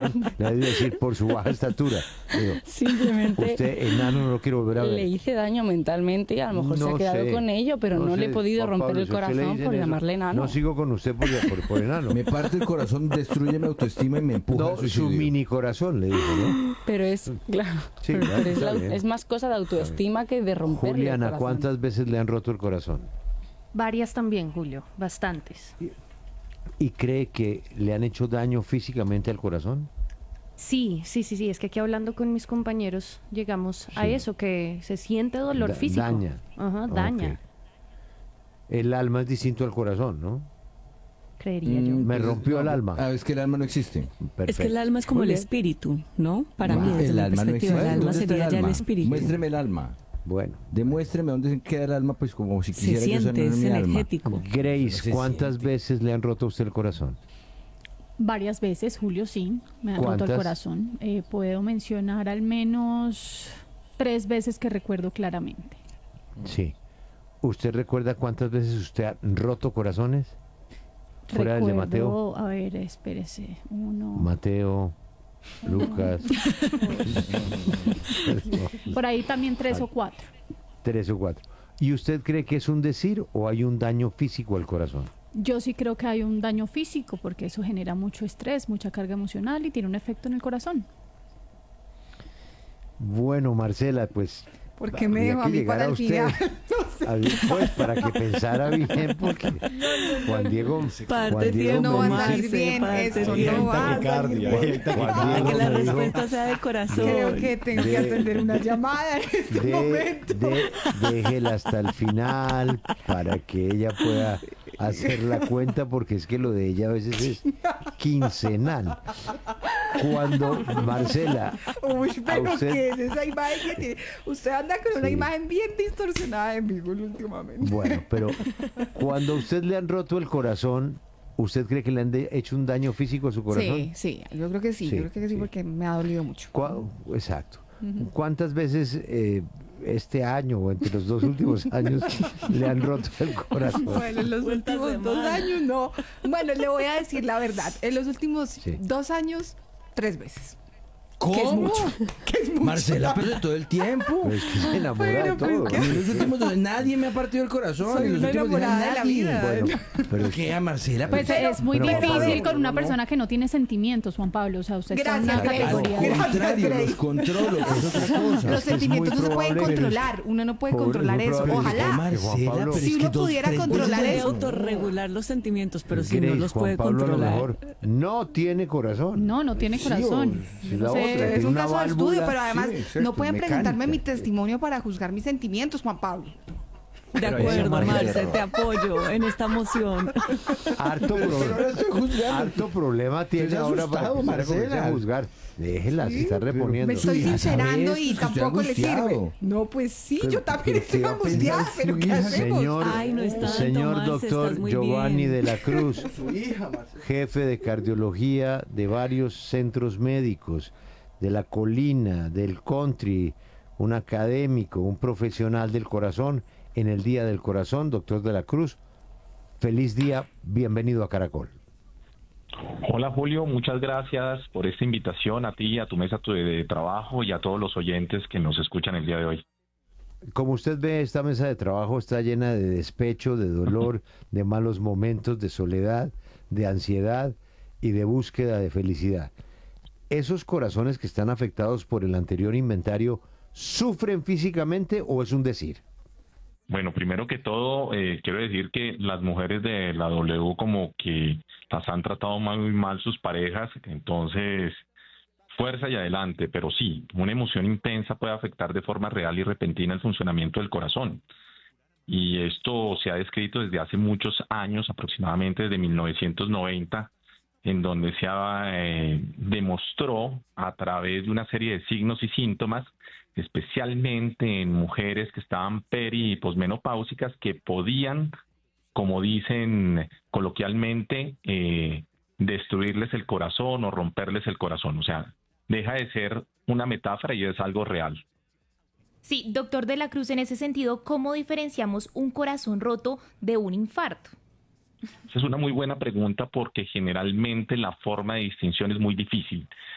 Le voy a decir por su baja estatura. Digo, Simplemente usted enano no lo quiero volver a ver. le hice daño mentalmente y a lo mejor se No ha quedado sé, con ello, pero no le he sé, podido Juan romper Pablo, el si a usted le corazón dicen por eso, llamarle enano. No sigo con usted por enano. Me parte el corazón, destruye mi autoestima y me empuja No, al su suicidio. mini corazón, le digo, ¿no? Pero es, claro, Sí, pero claro, es, está bien. es más cosa de autoestima que de romperle el Juliana, corazón. ¿cuántas veces le han roto el corazón? Varias también, Julio, bastantes. ¿Y cree que le han hecho daño físicamente al corazón? Sí, es que aquí hablando con mis compañeros llegamos a Sí. eso, que se siente dolor físico. Daña. Ajá, daña, Ok. El alma es distinto al corazón, ¿no? creería yo. Me rompió el no, alma. Ah, es que el alma no existe. Perfecto. Es que el alma es como Muy el bien. espíritu, ¿no? Para mí, Ah, desde el mi alma no perspectiva, existe. el alma ¿Dónde está sería el ya el alma? espíritu. Muéstreme el alma. Bueno. Demuéstreme dónde se queda el alma, pues como si Se quisiera yo siente, sanar es mi alma. energético. Grace, Se ¿cuántas siente. veces le han roto a usted el corazón? Varias veces, Julio, sí, me han roto el ¿Cuántas? corazón. Puedo mencionar al menos 3 veces que recuerdo claramente. Sí. ¿Usted recuerda cuántas veces usted ha roto corazones? Fuera del de Mateo. A ver, espérese. Mateo, Lucas. Por ahí también 3 o 4. 3 o 4. ¿Y usted cree que es un decir o hay un daño físico al corazón? Yo sí creo que hay un daño físico porque eso genera mucho estrés, mucha carga emocional y tiene un efecto en el corazón. Bueno, Marcela, pues... ¿Por qué me había dejó que a mí llegar para el usted. final? Pues para que pensara bien, porque Juan Diego... Parte Juan Diego tiempo, No va a me Marce, salir bien parte esto, tiempo. no va a salir bien. Juan Diego Que la me dijo, respuesta sea de corazón. Creo que tengo que atender una llamada en este momento. déjela hasta el final para que ella pueda hacer la cuenta, porque es que lo de ella a veces es quincenal. Cuando, Marcela, Uy, pero usted- ¿qué es esa imagen que tiene? Usted anda con una Sí. imagen bien distorsionada de mí últimamente. bueno, pero cuando a usted le han roto el corazón, ¿usted cree que le han hecho un daño físico a su corazón? Sí, yo creo que sí, Sí, yo creo que sí, sí. porque me ha dolido mucho. Exacto. ¿Cuántas veces este año o entre los 2 últimos años le han roto el corazón? Bueno, en los Cuánta últimos 2 semana. años no. Bueno, le voy a decir la verdad. En los últimos Sí. 2 años, 3 veces. ¿Cómo? Que es mucho. Que es mucho. Marcela, pero de todo el tiempo. Pero es que se enamora de Bueno, pero todo. es que- En los últimos dos, nadie me ha partido el corazón. Soy en los una últimos días, enamorada de la nadie. vida. Bueno, pero es ¿Qué, a Marcela? Pues Pero- es muy pero, Juan difícil Pablo, con una no. persona que no tiene sentimientos, Juan Pablo. O sea, usted está en Gracias, una Grace. Al categoría. Gracias, contrario, Grace. los controlo, que es otra cosa. Los Es que es sentimientos muy no se pueden probable, controlar. Uno no puede Pobre, controlar muy eso. probable que Ojalá. Marcela, Juan Pablo- pero Si es uno que dos, pudiera tres controlar veces Puede eso. autorregular los sentimientos, pero si no Grace, los Juan puede Pablo a lo controlar. mejor no tiene corazón. No tiene corazón. Sí, Yo la no sé, otra, Es tiene un una caso de válvula. estudio, pero además Sí, exacto, no pueden mecánica. preguntarme mi testimonio para juzgar mis sentimientos, Juan Pablo. De Pero acuerdo, esa Marcela- Marce, te apoyo en esta moción. Harto, Pero ahora estoy juzgando. harto problema tiene Estoy ahora para asustado, empezar a comenzar a Marcela. juzgar. Déjela, se está reponiendo. Me estoy Sí, a sincerando saber, y es que estoy tampoco le sirve. angustiado. No, pues sí, Pero- yo también pero estoy ¿qué va a pensar angustiada, su pero ¿qué hija? hacemos? Señor, Ay, no es tanto, señor Marce, doctor estás muy Giovanni bien. de la Cruz, jefe de cardiología de varios centros médicos, de la colina, del country, un académico, un profesional del corazón, en el Día del Corazón, doctor de la Cruz. Feliz día, bienvenido a Caracol. Hola Julio, muchas gracias por esta invitación a ti, a tu mesa de trabajo y a todos los oyentes que nos escuchan el día de hoy. Como usted ve, esta mesa de trabajo está llena de despecho, de dolor, de malos momentos, de soledad, de ansiedad y de búsqueda de felicidad. ¿Esos corazones que están afectados por el anterior inventario sufren físicamente o es un decir? Bueno, primero que todo, quiero decir que las mujeres de la W como que las han tratado muy mal sus parejas, entonces fuerza y adelante, pero sí, una emoción intensa puede afectar de forma real y repentina el funcionamiento del corazón. Y esto se ha descrito desde hace muchos años, aproximadamente desde 1990, en donde se demostró a través de una serie de signos y síntomas, especialmente en mujeres que estaban peri y posmenopáusicas, que podían, como dicen coloquialmente, destruirles el corazón o romperles el corazón. O sea, deja de ser una metáfora y es algo real. Sí, doctor de la Cruz, en ese sentido, ¿cómo diferenciamos un corazón roto de un infarto? Esa es una muy buena pregunta porque generalmente la forma de distinción es muy difícil.